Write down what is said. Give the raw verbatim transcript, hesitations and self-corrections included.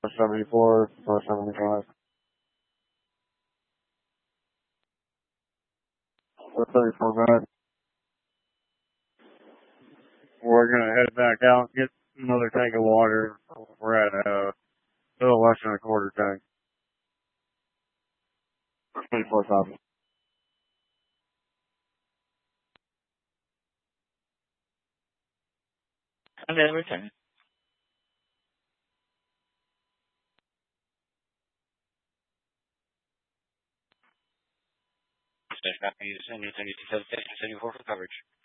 seventy-four, four seventy-five. four thirty-four back. We're gonna head back out, get another tank of water. We're at uh, a little less than a quarter tank. twenty-four copy. I'm going to return. Special copy, send you seventy-two seventy-four for coverage.